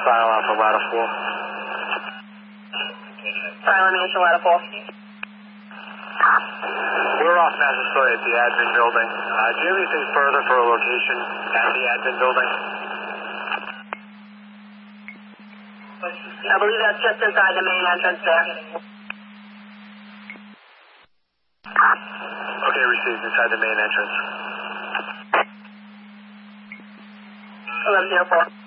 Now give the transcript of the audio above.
Silent Alpha Ladder 4. Silent Alpha Ladder 4. We're off Massasoit at the admin building. Do you have anything further for a location at the admin building? I believe that's just inside the main entrance there. Okay, received inside the main entrance. 1104.